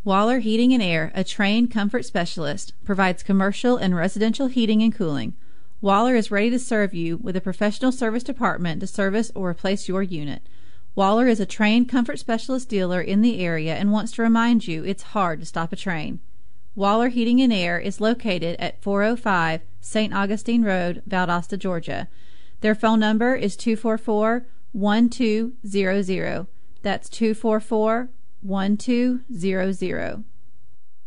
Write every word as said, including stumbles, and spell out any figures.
Waller Heating and Air, a trained comfort specialist, provides commercial and residential heating and cooling. Waller is ready to serve you with a professional service department to service or replace your unit. Waller is a trained comfort specialist dealer in the area and wants to remind you it's hard to stop a train. Waller Heating and Air is located at four oh five Saint Augustine Road, Valdosta, Georgia. Their phone number is two four four, one two zero zero. That's two four four, one two zero zero.